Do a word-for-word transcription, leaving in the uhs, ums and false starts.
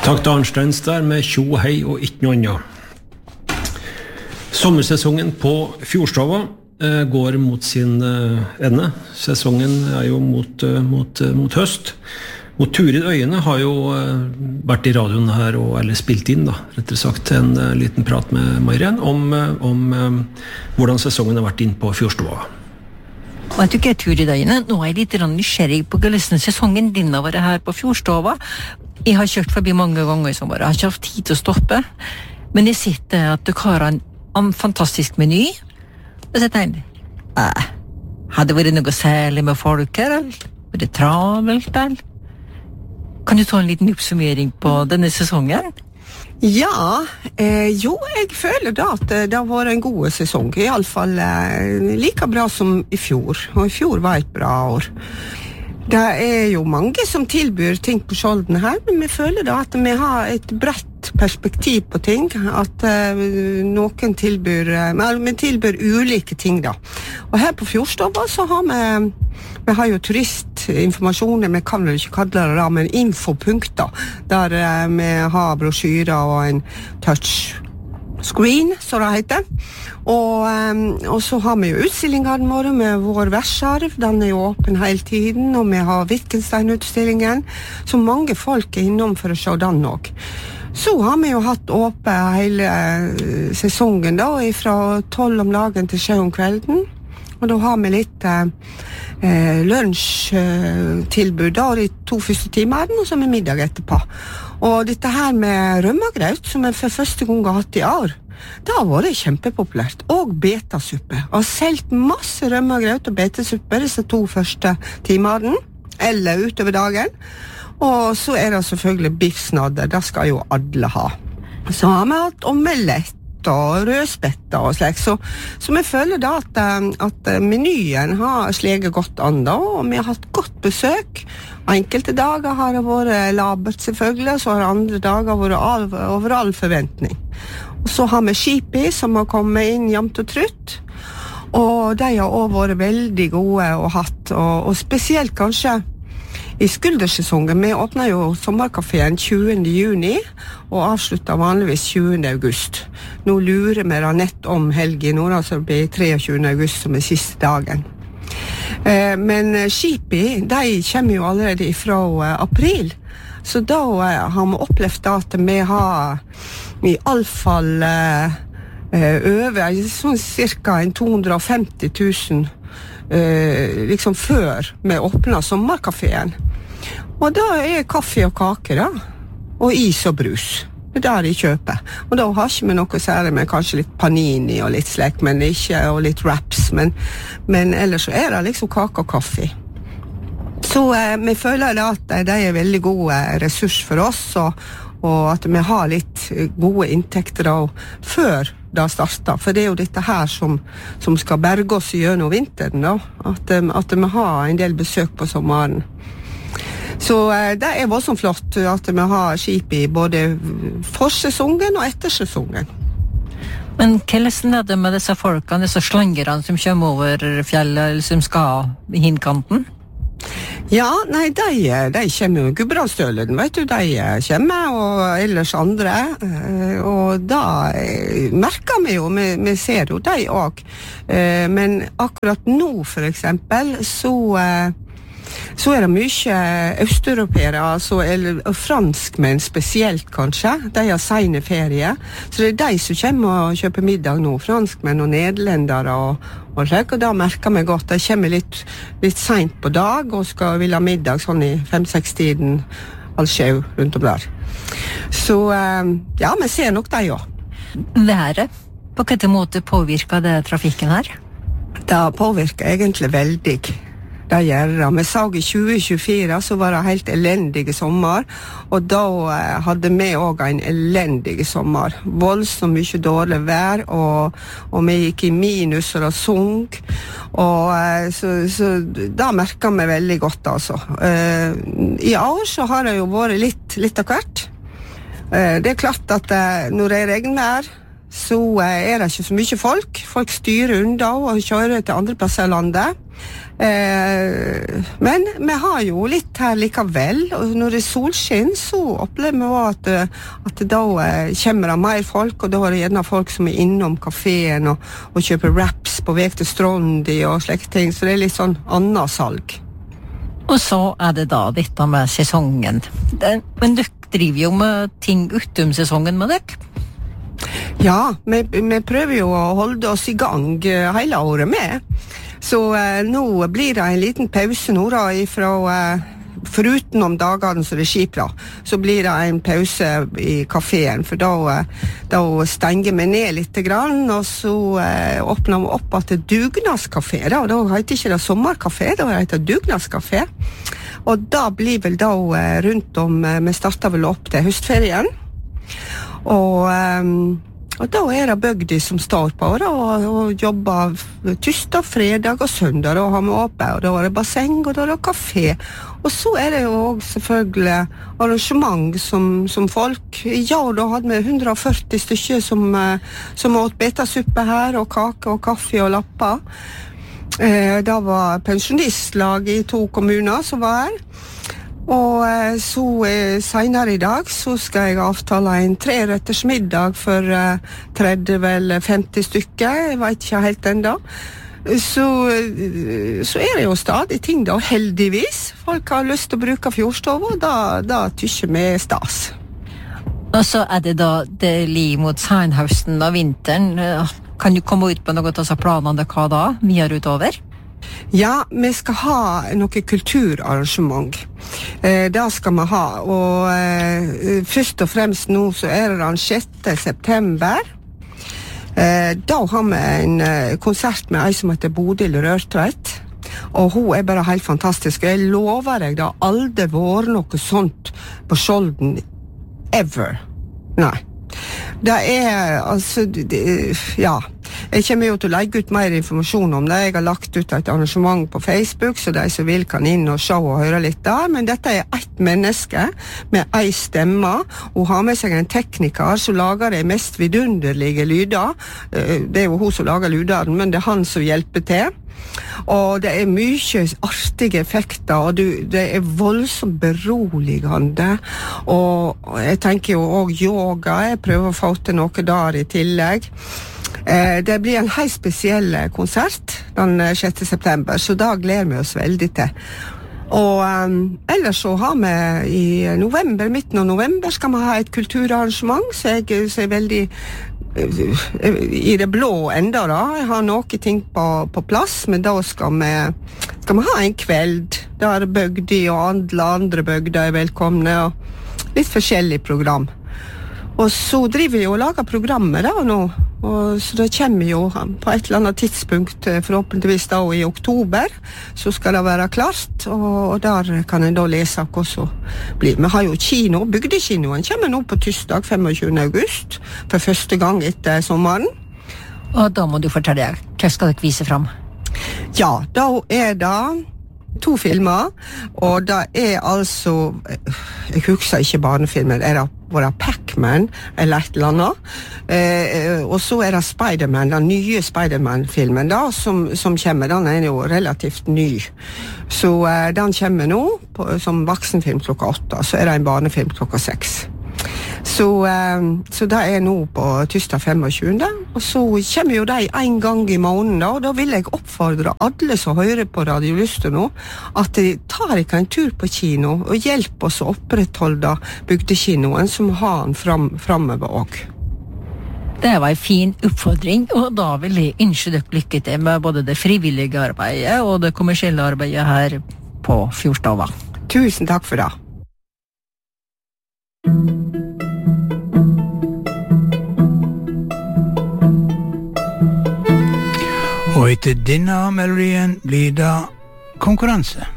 Takk til Arnsteins der med tjo hei og ikke noe annet. Sommersesongen på Fjordstova eh, går mot sin eh, ende. Sesongen er jo mot, eh, mot, eh, mot høst. Og Turid Øyene har jo eh, vært i radioen her, og, eller spilt inn da, rettere sagt, en eh, liten prat med Marianne om, eh, om eh, hvordan sesongen har vært inn på Fjordstova. Og jeg tykker Turid Øyene, nå er jeg litt nysgjerrig på hvordan sesongen din har vært her på Fjordstova. Jeg har kjørt forbi mange ganger som bare, jeg har ikke hatt tid til å stoppe, men jeg sitter at dere har en, en fantastisk meny, og så tenker jeg, eh, hadde det vært noe særlig med folk her, eller? Var det travelt, eller? Kan du ta en liten oppsummering på denne sesongen? Ja, eh, jo, jeg føler da at det har vært en god sesong, i alle fall eh, like bra som i fjor, og i fjor var et bra år. Det er jo mange som tilbyr ting på Skjolden her, men vi føler da at vi har et bredt perspektiv på ting, at uh, noen tilbyr, uh, vi tilbyr ulike ting da. Og her på Fjordstova så har vi, vi har jo turistinformasjoner, vi kan vel ikke kalle det da, men infopunkter, der uh, vi har brosjyrer og en touchscreen, så det heter. Og, um, og så har vi jo utstillingene våre med vår versarv, den er jo åpen hele tiden, og vi har Wittgenstein-utstillingen, så mange folk er innom for å se den også. Så har vi jo hatt åpen hele uh, sesongen da, fra tolv om dagen til sju om kvelden, og da har vi litt uh, uh, lunsjtilbud uh, da, de to første timene, og så med middag etterpå. Og dette her med rømmegraut, som jeg for første gang har hatt i år, det har vært kjempepopulært, og betasuppe. Jeg har selgt masse rømmegraut og betasuppe disse to første timene, eller utover dagen. Og så er det selvfølgelig biffsnadder, det skal jo alle ha. Så har vi hatt omelett og rødspetter og slik, så, så vi føler da at, at menyen har sleget godt an da, og vi har hatt godt besøk. Enkelte dager har det vært labert selvfølgelig, så har andre dager vært all, over all forventning. Og så har vi Skipi som har kommet inn jevnt og trutt, og de har også vært veldig gode å hatt, og, og spesielt kanskje i skuldersesongen. Vi åpner jo sommerkaféen tjuende juni og avslutter vanligvis tjuende august. Nå lurer vi da nett om helgen, nå da, så det blir treogtjuende august som er siste dagen. Eh, men Skipi, de kommer jo allerede fra eh, april, så da eh, har vi opplevd at vi har i alle fall eh, over sånn cirka to hundre og femti tusen eh, liksom før vi åpner sommerkaféen. Og da er kaffe og kake da, og is og brus. Det er der de kjøper. Og da har ikke vi noe særlig med kanskje litt panini og litt slek, men ikke, og litt wraps, men, men ellers så er det liksom kake og kaffe. Så eh, vi føler da at de er veldig gode ressurs for oss, og og at vi har litt gode inntekter da, før det starter, for det er jo dette her som, som skal berge oss gjennom vinteren da, at, at vi har en del besøk på sommeren. Så det er voldsomt flott at vi har skip i både forsesongen og ettersesongen. Men hvordan er det med disse folkene, disse slangerne som kommer over fjellet, eller som skal i hindkanten? Ja, nei, de, de kommer jo, Gudbrandsdølen, vet du, de kommer, og ellers andre, og da merker vi jo, vi, vi ser jo de også, men akkurat nå for eksempel, så, så er det mye østeuropeere, altså, eller franskmenn spesielt kanskje, de har sene ferie, så det er de som kommer og kjøper middag nå, franskmenn og nederlendere og Og, slik, og da merker vi godt, de kommer litt, litt sent på dag, og skal vil ha middag sånn i fem-seks-tiden, all sjau rundt om der. Så ja, vi ser nok de også. Været, på hvilken måte påvirker det trafikken her? Det påvirker egentlig veldig. Det gjør det. Vi så i tjue tjuefire, så var det helt elendige sommer, og da hadde vi også en elendige sommer. Voldsomt mye dårlig vær, og, og vi gikk i minus, og det sunk, og så, så da merker vi veldig godt, altså. I år så har det jo vært litt, litt av hvert. Det er klart at når det er regnvær, så er det ikke så mye folk. Folk styrer unna og kjører til andre plasser i landet. Eh, men vi har jo litt her likevel, og når det er solskinn så opplever vi at, at da eh, kommer det mer folk, og da er det gjerne folk som er innom kaféen og, og kjøper wraps på vek til Strondi og slike ting, så det er litt sånn annet salg. Og så er det da dette med sesongen. Den, men dere driver jo med ting utom sesongen med dere? Ja, vi, vi prøver jo å holde oss i gang hele året med. Så eh, nå blir det en liten pause nå da, ifra, eh, foruten om dagene så det er skipra, så blir det en pause i kaféen, for da, eh, da stenger vi ned litt grann, og så eh, åpner vi opp at det er dugnadskafé, da, og da heter ikke det sommerkafé, da heter det dugnadskafé. Og da blir vel da eh, rundt om, eh, vi starter vel opp til høstferien, og eh, Og da er det bygdi som står på da, og, og jobber tirsdag, fredag og søndag, og har vi åpent, og da er det basseng, og da er det kafé. Og så er det jo også selvfølgelig arrangement som, som folk. Ja, da hadde vi hundre og førti stykker som, som åt betasuppe her, og kake og kaffe og lapper. Eh, da var pensjonistlag i to kommuner som var her. Og eh, så eh, senere i dag så skal jeg avtale en treretters middag for eh, tretti eller femti stykker, jeg vet ikke helt enda. Så, eh, så er det jo stadig ting da, heldigvis. Folk har lyst til å bruke fjordstova, og da, da tykker vi stas. Og så er det da det liv mot senhøsten og vinteren. Kan du komme ut på noe av planene hva da, mye utover? Ja, vi skal ha noe kulturarrangement. Eh, det skal vi ha, og eh, først og fremst nå så er det den sjette september. Eh, da har vi en eh, konsert med ei som heter Bodil Rørtveit, og hun er bare helt fantastisk. Jeg lover deg, det har aldri vært noe sånt på Skjolden, ever. Nei. Det er, altså, det, ja, jeg kommer jo til å legge ut mer informasjon om det. Jeg har lagt ut et arrangement på Facebook, så de som vil kan inn og se og høre litt der. Men dette er ett menneske med ei stemme, og har med seg en tekniker som lager de mest vidunderlige lyder. Det er jo hun som lager lydene, men det er han som hjelper til. Og det er mye artige effekter, og du, det er voldsomt beroligende, og jeg tenker jo også yoga, jeg prøver å få til noe der i tillegg. Eh, det blir en helt spesiell konsert den sjette september, så da gleder vi oss veldig til. Og um, ellers så har vi i november, midten av november skal vi ha et kulturarrangement, så jeg, så jeg er veldig i det blå enda da. Jeg har noen ting på, på plass, men da skal vi, skal vi ha en kveld der bygdi og andre, andre bygder er velkomne, og litt forskjellig program. Og så driver vi og lager programmer da nå, og så det kommer jo på et eller annet tidspunkt, forhåpentligvis da i oktober, så skal det være klart, og, og der kan en da lese hva som blir. Vi har jo kino, bygdekinoen kommer nå på tirsdag tjuefem august, for første gang etter sommeren. Og da må du fortelle, hva skal dere vise frem? Ja, da er det to filmer, og det er altså, jeg husker ikke barnefilmen, er det bare Pac-Man eller et eller annet, eh, og så er det Spider-Man, den nye Spider-Man-filmen da, som, som kommer, den er jo relativt ny, så eh, den kommer nå på, som voksenfilm klokka åtte, så er det en barnefilm klokka seks. Så, eh, så det er nå på tirsdag tjuefem, og så kommer jo de en gang i måneden da, og da vil jeg oppfordre alle som hører på Radio Lyster nå, at de tar ikke en tur på kino og hjelper oss å opprettholde bygdekinoen som har den fram, fremover også. Det var en fin oppfordring, og da vil jeg ønske dere lykke til med både det frivillige arbeidet og det kommersielle arbeidet her på Fjordstova. Tusen takk for det. Og etter denne melodien blir det konkurranse.